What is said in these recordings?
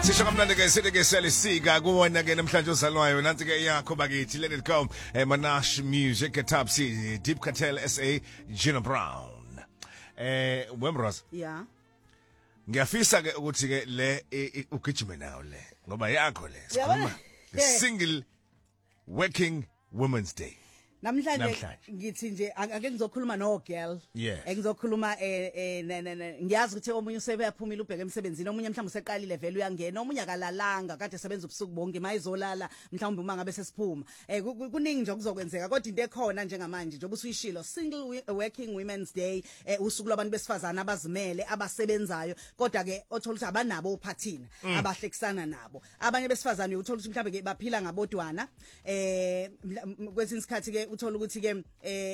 Sisho kamnandi ke sithi ke selisika kuwona ke namhlanje uzalwayo nansi ke yakho bakithi let it go Manash Music Top C Deep Cartel SA Gina Brown Wemros Yeah. Ngiyafisa ke ukuthi ke le ugijime nawo le ngoba yakho le sikhuluma single working women's day Namhlanje ngithi nje ake ngizokhuluma no girl. Ngizokhuluma ngiyazi ukuthi omunye usebeyaphumile ubheke emsebenzini omunye mhlawumbe useqalile vele uyangena omunye akalalanga kade sebenza ubusuku bonke mayizolala mhlawumbe uma ngabe sesiphuma. Kuningi nje okuzokwenzeka kodwa into ekhona njengamanje nje obusuyishilo single working women's day usuku labantu besifazana abazimele abasebenzayo kodwa ke othola ukuthi abanabo uphathina abahlekisana nabo. Abanye besifazana uthola ukuthi mhlawumbe ke baphila ngabodwana kwesinye isikhathi ke uthola ukuthi ke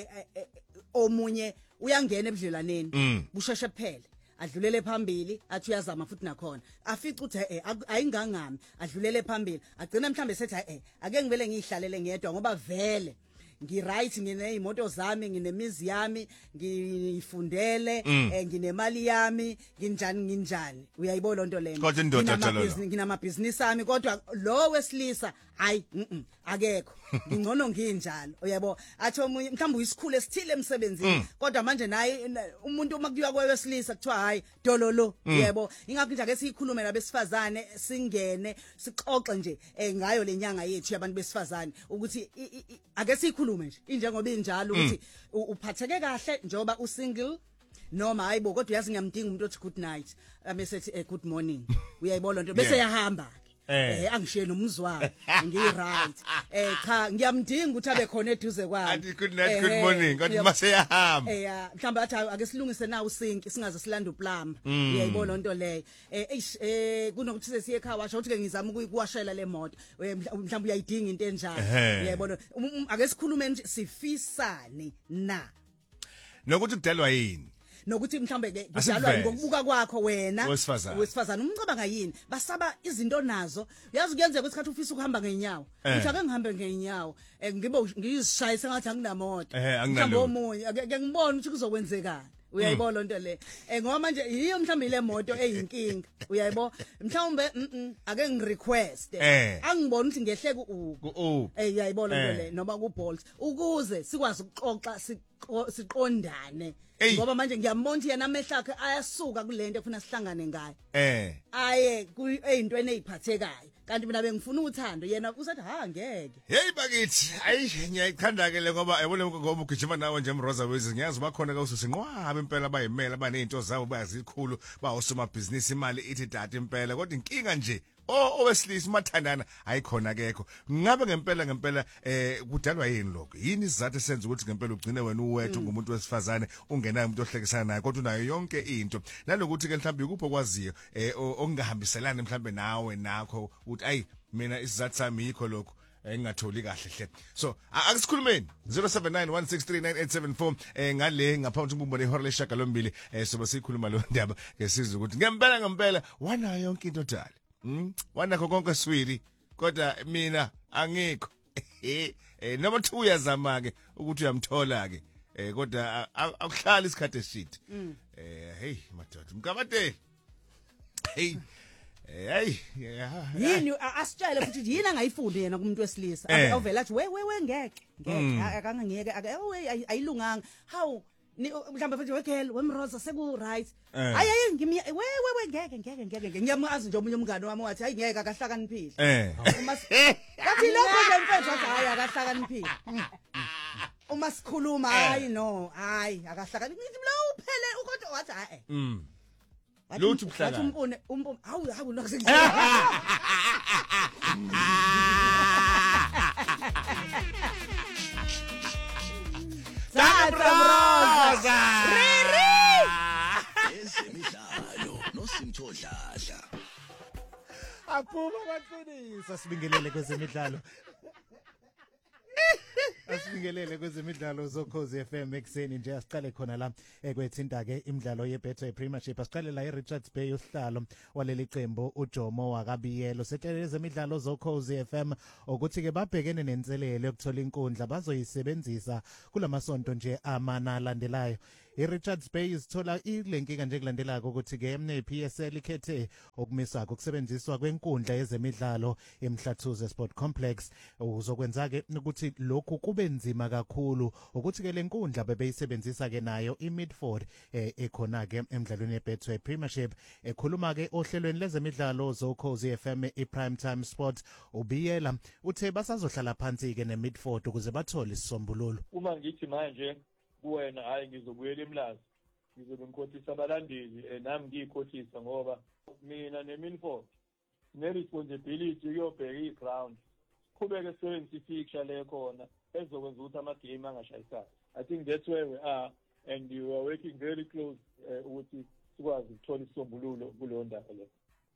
omunye uyangena ebudlelaneni busheshe kuphela adlulele phambili athi uyazama futhi nakhona afica ukuthi ayingangami adlulele phambili agcina mhlambe sethi ake ngivele ngihlalele ngedwa ngoba vele ngiright nginezimoto zami nginemizi yami ngifundele nginemali yami nginjani uyayibona lonto lento nginamabhizinisi ami kodwa lo wesilisa hayi akekho ngingcono nginjalo uyabo athi omunye mhlawumbe uyisikhulu esithile emsebenzini kodwa manje naye umuntu uma kuyiwa kwewesilisa kuthiwa hayi dololo yebo ingakho nje ake sikhulume nabesifazane singene sixoxe nje ngayo lenyanga yethu yabantu besifazane ukuthi ake sikhulume nje injengoba injalo ukuthi uphatheke kahle njoba usingle noma hayibo kodwa uyazi ngiyamdinga umuntu othi good night bese ethi good morning uyayibona lonto bese yahamba angishiye nomzwalo ngiright cha ngiyamdinga ukuthi abe khona eduze kwami athi good night good morning kodwa mase yahamba mhlawumbe athi ake silungise na usinki singaze silanda uplamba uyayibona lonto leyo kunokuthi sesiye ekhaya washo ukuthi ke ngizama ukuyiwashela le moto mhlawumbe uyayidinga into enjalo uyayibona ake sikhulume nje sifisane na nokuthi kudalwa yini nokuthi mhlambe ke kudalwa ngokubuka kwakho wena wesifazana umcabanga yini basaba izinto nazo uyazi kuyenzeka isikhathi ufisa ukuhamba ngenyawo uthi ake ngihambe ngenyawo ngibe ngizishayise ngathi anginamoto mhlambe omunye ake ngibone ukuthi kuzokwenzekani uyayibona lonto le ngoba manje yiyo mhlambe ile moto eyinkinga uyayibo mhlawumbe ake ngirequest angibona ukuthi ngehleke uyayibona lonto le noma ku Bolt ukuze sikwazi ukuxoxa siqondane ngoba manje ngiyambona ukuthi yena amehlo akhe ayasuka kulento efuna sihlangane ngayo aye eyintweni eziphathekayo kanti mina bengifuna uthando yena usathi ngeke hey bakithi ayi ngiyayikhanda ke le ngoba yabona ngoba ugijima nawe nje Mroza wezi ngiyazi bakhona ka ususinqwaba impela abayimela banezinto zabo bayazikhulu bawusoma business imali ithi data impela kodwa inkinga nje owesilisa mathandana ayikhona kekho ngabe ngempela kudalwa yini lokho yini izathu esenza ukuthi ngempela ugcine wena uwethu ngumuntu wesifazane ungenayo umuntu ohlekisana naye kodwa unayo yonke into nalokuthi ke mhlawumbe ukupho kwaziyo okungahambiselana mhlawumbe nawe nakho uthi ayi mina isizathu sami yikho lokho engatholi kahle hle so akusikhulumeni 0791639874 ngale ngaphambi kokumbona ihora leshaka lombili soba sikhuluma lo ndaba ngesizwe ukuthi ngempela wanayo yonke into dala wanakho konke swiri kodwa mina angikho noma 2 yazama ke ukuthi uyamthola ke kodwa akuhlali isikhathi eside hey madoda mkabateli hey yini asitshele futhi yini angayifundi yena kumuntu wesilisa avela athi we ngeke akangeke ayilunganga how mhlawumbe futhi wegel wemroza seku right hayi ngimi we ngeke ngiyamazi nje omunye umngane wami wathi hayi ngeke akahlakaniphile uma kathi lokho nje mfethu wathi hayi akahlakaniphile uma sikhuluma hayi no hayi akahlakaniphile lo uphele ukodwa wathi hayi lutho ubuhlakani umpone hawu lokho Sabroza ezemidlalo nosimthodladla aphuma baqinisa sibingelele kwezemidlalo Asibingelele kwezemidlalo zokhozi FM ekseni nje asiqale khona la kwethinta ke imidlalo yeBetway Premiership asiqale la eRichards Bay usihlalo waleli qembu uJomo wakabiyelo sethelele ezemidlalo zokhozi FM ukuthi ke babhekene nenselelo yokuthola inkundla bazoyisebenzisa kulamasonto nje amana landelayo iRichards Bay izithola ilenkinga nje kulandelako ukuthi ke PSL ikhethe okumisa ukusebenziswa kwenkundla yezemidlalo eMhlathuze Sport Complex. Uzokwenza ke ukuthi lokhu kube nzima kakhulu ukuthi ke lenkundla bebeyisebenzisa ke nayo iMidford ekhona ke emidlalweni yeBetway Premiership. Ekhuluma ke ohlelweni lezemidlalo zoKhosi FM iPrime Time Sport, ubiyela uthe basazohlala phansi ke neMidford ukuze bathole isisombululo. Uma ngithi manje kuwena hayi ngizobuyela eMlazi, ngizobe ngikhothisa abalandeli nami ngiyikhothisa ngoba mina neMidford ne-responsibility yobheka i-ground qhubeke sisebenzisa i-fixture le khona ezokwenza ukuthi ama-game angashayisani. I think that's where we are and we are working very close ukuthi sikwazi ukuthola isisombululo kuleyo ndaba le.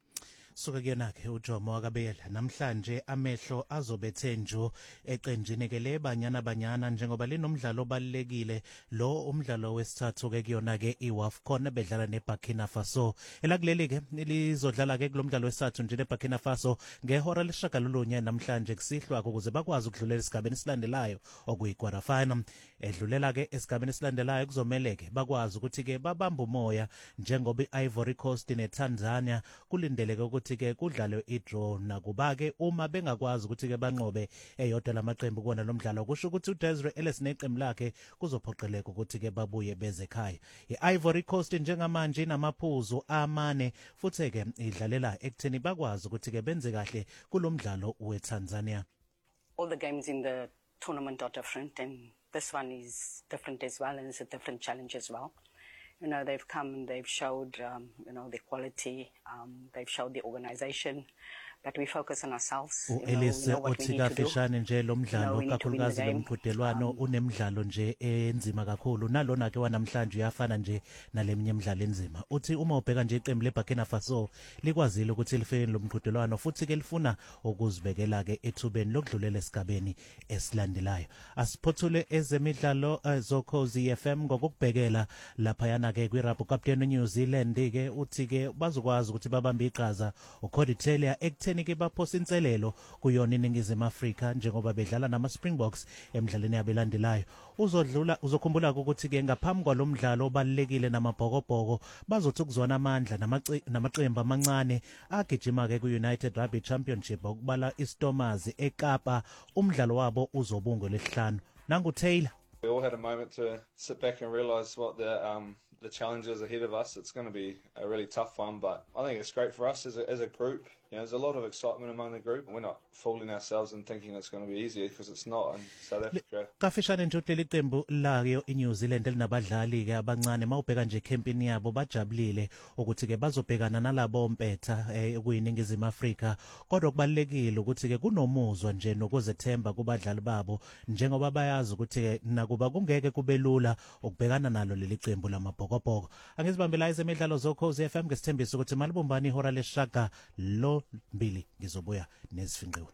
Suka kuyona ke uJomo wakabela namhlanje amehlo azobethe njo eqenjini ke lebanyana njengoba linomdlalo obalekile lo umdlalo wesithathu ke kuyona ke iWAFCON bedlala neBurkina Faso. Elakuleli ke lizodlala ke kulomdlalo wesithathu nje neBurkina Faso ngehora leshagalolunye namhlanje kusihlwa ukuze bakwazi ukudlulela esigabeni esilandelayo okuyi-quarter final. Edlulela ke esigabeni esilandelayo kuzomele ke bakwazi ukuthi ke babamba umoya njengoba iIvory Coast neTanzania kulindeleke ukuthi ke kudlalwe idraw nakuba ke uma bengakwazi ukuthi ke banqobe eyodwa lamaqembu kuona lomdlalo kusho ukuthi uDesiree Ellis neqembu lakhe kuzophoqeleka ukuthi ke babuye beze ekhaya. iIvory Coast njengamanje inamaphuzu amane futhi ke idlalela ekutheni bakwazi ukuthi ke benze kahle kulomdlalo weTanzania. All the games in the tournament are different and this one is different as well, and it's a different challenge as well. You know, they've come and they've showed, you know, the quality, they've showed the organization, but we focus on ourselves. Elise uthika fishane nje lo mdlalo kakhulukazi lomqhudelwano unemidlalo nje enzima kakhulu nalona ke wanamhlanje uyafana nje naleminye imidlalo enzima. Uthi uma ubheka nje iqembu leBurkina Faso likwazile ukuthi lifike lomqhudelwano futhi ke lifuna ukuzibekela ke ethubeni lokudlulela esigabeni esilandelayo. Asiphothule ezemidlalo zoKhosi FM ngokubhekela lapha yana ke kwiRugby Cup New Zealand ke uthi ke bazokwazi ukuthi babambe iqhaza uCody Taylor ke baphosa inselelo kuyona iningizimu Afrika njengoba bedlala nama-Springboks emidlalweni yabelandelayo. Uzokhumbula ukuthi ke ngaphambi kwalomdlalo obalekile namabhokobhoko bazothi ukuzwana amandla namaqembu amancane agijima ke ku-United Rugby Championship okubala iStormers eKapa. Umdlalo wabo uzobungo lesihlanu. Nangu Taylor. We all had a moment to sit back and realise what the challenges ahead of us. It's going to be a really tough one, but I think it's great for us as a group. You know, there's a lot of excitement among the group. We're not fooling ourselves and thinking it's going to be easier because it's not. And South Africa. Kafishane nje uhleli iqembu layo iNew Zealand elinabadlali ke abancane mawubheka nje campaign yabo bajabulile ukuthi ke bazobhekana nalabo mpetha kuyiningizimu Afrika. Kodwa kubalekile ukuthi ke kunomuzwa nje nokuzethemba kubadlali babo njengoba bayazi ukuthi ke nakuba kungeke kube lula ukubhekana nalo leli qembu lamabhokobhoko. Angizibambela ezemidlalo zoKhosi FM ngesithembiso ukuthi malibumbani ihora leshaga lo mbili ngizobuya nezifinqiwe.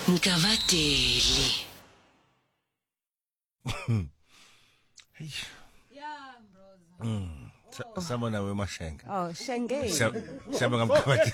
Nkavadeli. Yeah, bro. Sabona weMashenga. Oh, Shenge. Shaba ngamkhathi.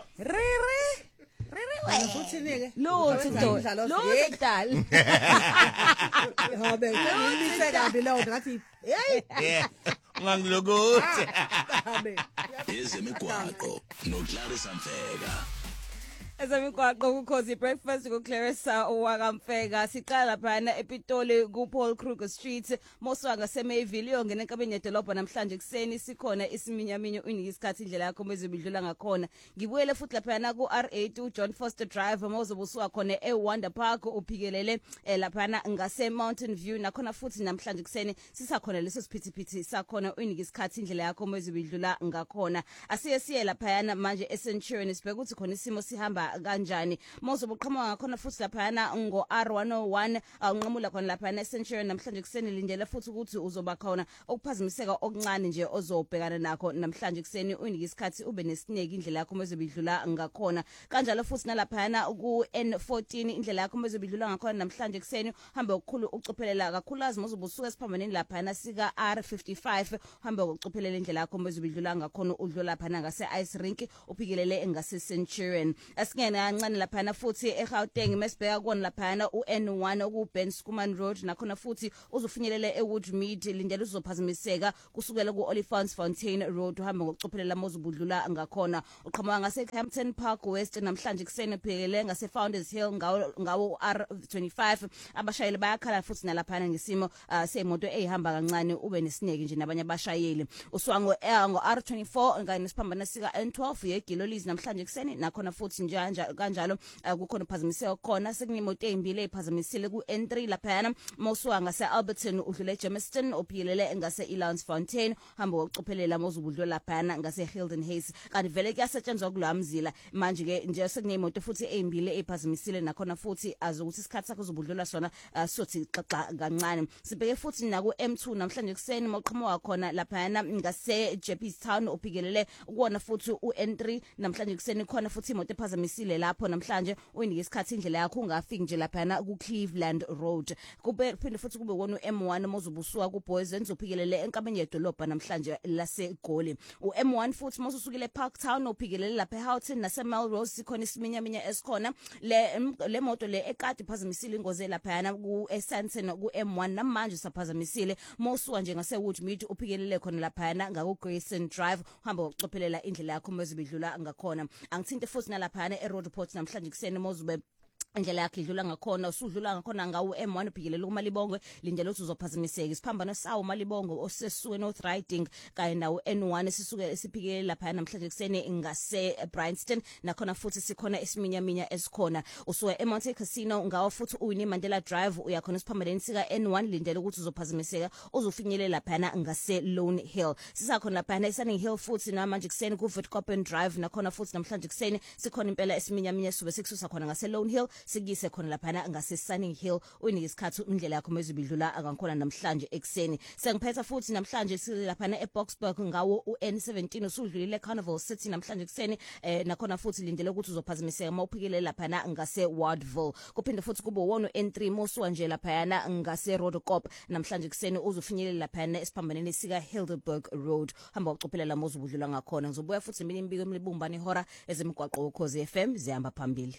Wena futhi nike. Lo Tito. Lo Tito. Habe, ngibise kabi lo ngathi Yeah. Ungangilokothi. habe. Ezemigwaqo noClarissa Mfeka. Ezemigwaqo kuKhosi Breakfast kuClarissa owakamfeka siqala phana ePitoli kuPaul Kruger Street Moswanga seMayville yongena enkabeni yedolobha namhlanje kuseni sikhona isiminyaminya unikisikhathi indlela yakho mezibidlula ngakhona ngibuyele futhi lapha na ku R8 uJohn Foster Drive mozobusuka khona eWonder Park uphikelele lapha na ngase Mountain View nakhona futhi namhlanje kuseni sisakhona leso siphithiphithi sakhona unikisikhathi indlela yakho mezibidlula ngakhona asiye lapha yana manje eCenturion sibheka ukuthi khona isimo sihamba kanjani mozobuqhamuka ngakhona futhi lapha yana ngo R101 unqamula khona lapha yana eCenturion namhlanje kuseni lindele futhi ukuthi uzoba khona okuphazimiseka okuncane nje ozobhekana nakho namhlanje kuseni unikisikhathi ube nesineke indlela yakho mezobidlula ngakhona kanjalo futhi nalapha yana ku N14 indlela yakho mezobidlula ngakhona namhlanje kuseni uhambe ukukhulu ucophelela kakhulukazi mozobusuka esiphambaneni lapha yana sika R55 uhambe ukucophelela indlela yakho mezobidlula ngakhona udlula lapha ngase Ice Rink uphikelele ngase Centurion singene kancane lapha futhi eGauteng mesibheka kona lapha uN1 ku Ben Schoeman Road nakhona futhi uzofinyelela eWoodmead lindlela uzophazamiseka kusukela ku Oliphants Fontaine Road uhamba ngokucophelela mozubudlula ngakhona uqhamuka ngase Hampton Park West namhlanje kusene phekele ngase Founders Hill ngawo R25 abashayeli bayakhala futhi nalapha ngesimo semoto ehamba kancane ube nesineke nje nabanye abashayeli uswango R24 kanye nesiphambano sika N12 yegilolizi namhlanje kuseni nakhona futhi kanjalo kukhona uphazamiseko khona sekunemoto ezimbili eziphazamisile ku N3 lapha moswa ngase Alberton udlule Germiston ophilele ngase Elance Fontaine hamba ngokucophelela mozubudlula lapha ngase Hilton Hayes kanti vele kuyasetshenzwa kulamzila manje ke nje sekunemoto futhi ezimbili eziphazamisile nakhona futhi azokuthi isikhathi sakho uzobudlula sona sothi xaxa kancane sibheke futhi na ku M2 namhlanje kuseni maqhamuka khona lapha ngase Jeppstown ophikelele ukona futhi uN3 namhlanje kuseni khona futhi imoto ephazamisile lapho namhlanje uyinike isikhathi indlela yakho ungafiki nje lapha ku Cleveland Road kube phinde futhi kube wona uM1 mozubusuka ku Boyzens ophikelele enkabeni yedolobha namhlanje laseGoli uM1 futhi mosusukile Parktown ophikelele lapha eHoughton nase Melrose sikhona isiminyaminya esikhona le moto le ekade iphazamisile ingozi lapha ku Esanton ku M1 namanje saphazamisile mosuka nje ngase Woodmead ophikelele khona lapha ngaku Grayson Drive uhamba ngokucophelela indlela yakho mezibidlula ngakhona angithinte futhi nalapha eRoadport namhlanje kuseni mozube indlela yakhe idlula ngakhona usudlula ngakhona ngawo M1 ubhikelele kuMalibongwe lindlela ukuthi uzophazamiseka isiphambano sawo Malibongwe osesuke North Riding kanye nawo N1 sisuke esiphikele lapha namhlanje kusene ngase Bryanston nakhona futhi sikhona isiminyaminya esikhona usuke eMonte Casino ngawo futhi uWinnie Mandela Drive uyakhona isiphambaneni sika N1 lindlela ukuthi uzophazamiseka uzofinyelela lapha ngase Lone Hill sisakhona lapha eSunning Hill futhi namanje kusene ku Witkoppen Drive nakhona futhi namhlanje kusene sikhona impela isiminyaminya sube sikususa khona ngase Lone Hill sikise khona lapha ngase Sunning Hill uyinike isikhathi indlela yakho mezibidlula akakhona namhlanje ekseni sengiphetha futhi namhlanje silapha eBoksburg ngawo uN17 usudlulile Carnival City namhlanje kuseni nakhona futhi lindele ukuthi uzophazamiseka mawuphikele lapha ngase Wardville kuphinde futhi kube wona N3 moswa nje lapha ngase Rodokop namhlanje kuseni uzofinyelela lapha esiphambaneni sika Hilderberg Road hamba ucophelela mozubudlula ngakhona ngizobuya futhi mina imbiko emlibumbani ihora ezemigwaqo ukhozi FM zihamba phambili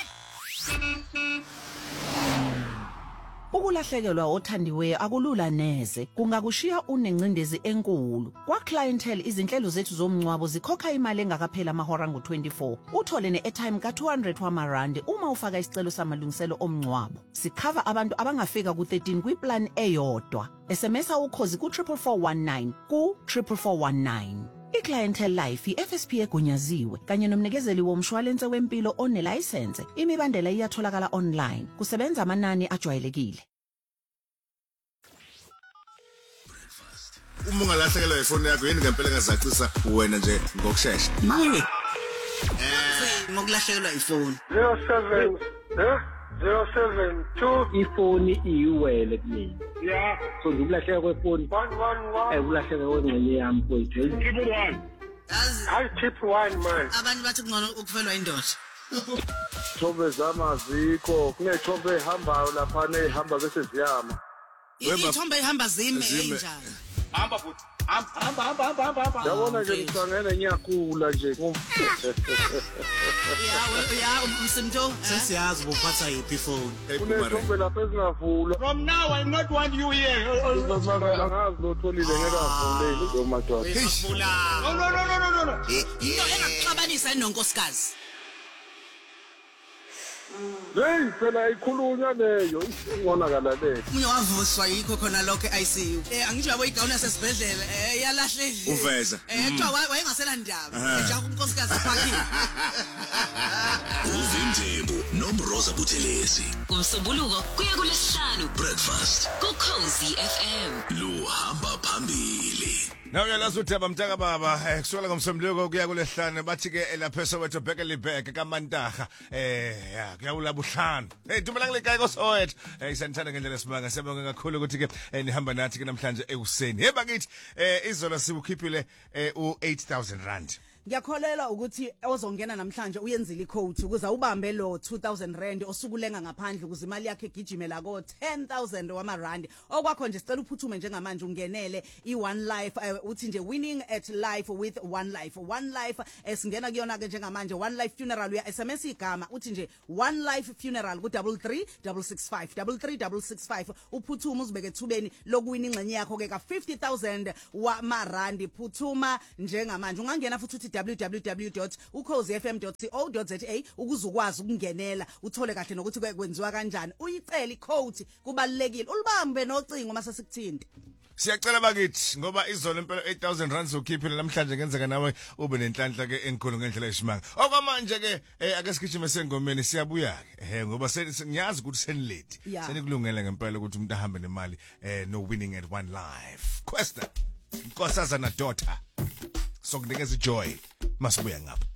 Ukulahlekelwa othandiweyo akulula neze kungakushiya unencindezi enkulu kwa clientele izinhlelo zethu zomncwabo zikhokha imali engakaphela amahora ngo24 uthole neairtime ka200 wamarandi uma ufaka isicelo samalungiselo omncwabo sicover abantu abangafika ku13 kwiplan eyodwa SMS ukhozi ku 44419 ku 44419 iClientele Life iFSP egunyaziwe kanye nomnikezeli womshwalense wempilo onelicense imibandela iyatholakala online kusebenza amanani ajwayelekile Uma ungalahlekelwa ifoni yakho yini ngempela ngazacisa wena nje ngokusheshsha ngokulahlekelwa ifoni 072 ifoni iyiwele kimi yeah so ngibulahleka kwefoni 111 ubulahleka kwengcenye yami mfowethu keep it one I keep one man abantu bathi kungcono ukufelwa indoda thobe zamaziko kunethombe ehambayo lapha ehamba bese ziyama ithombe ihamba zime enjani hamba futhi hamba yabona nje ngisangene ngiyakhula nje ya umsimto sesiyazi ubuphatha yiphi phone kunethombe lapha ezingavulwa From now I not want you here. Ngazi lotholile ngekavuleli lo madoda No. into engakuxabanisa enonkosikazi hey phela ikhulunywa leyo isingona leyo umunye wavuswa yikho khona lokho ICU angisho yabo igawuni yasesibhedlela yalahlekile uveza kuthiwa wayengasela ndaba nje unkosikazi ephakile Uvimtembu nomroza Buthelezi Umsombuluko kuya kulesihlanu Breakfast kuKhosi FM luhamba phambili Nawe yalazi uthaba mtaka baba kusukela ngomsombuluko kuya kulesihlanu bathi ke lapha sowethu Bekelibheke kaMantaga ya kuyawulabuhlanu dumela ngilekayiko sowethu isanithanda ngendlela simanga siyabonga kakhulu ukuthi ke nihamba nathi ke namhlanje ekuseni bakithi izolo sikukhiphile u8000 rand ngiyakholelwa ukuthi ozongena namhlanje uyenzile iquote ukuze ubambe lo 2000 rand osukulenga ngaphandle ukuze imali yakhe igijimela ko 10000 wamarandi okwakho nje sicela uphuthume njengamanje ungenele i1 life uthi nje winning at life with one life esingena kuyona ke njengamanje one life funeral uya SMS igama uthi nje one life funeral ku 33665 33665 uphuthuma uzibeke ethubeni lokuwina ingxenye yakho ke ka 50000 wamarandi phuthuma njengamanje ungangena futhi uthi www.ukhozifm.co.za ukuze ukwazi ukungenela uthole kahle nokuthi kwenziwa kanjani uyicela iquote kubalekile ulibambe nocingo mase sikuthinta Siyacela bakithi ngoba izolo impela 8000 rand zokhiphela namhlanje ngenzeka nawe ube nenhlanhla ke enkulu ngendlela esimanga okwamanje ke ake sigijime sengomeni siyabuya ke ngoba ngiyazi ukuthi senilate senikulungele ngempela ukuthi umuntu ahambe nemali no winning at one life Questa Nkosazana daughter sokunikeza joy masibuya ngapha